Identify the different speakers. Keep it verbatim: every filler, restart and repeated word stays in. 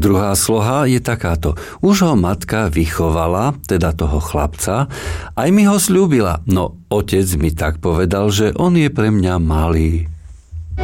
Speaker 1: druhá sloha je takáto. Už ho matka vychovala, teda toho chlapca, aj mi ho sľúbila. No otec mi tak povedal, že on je pre mňa malý.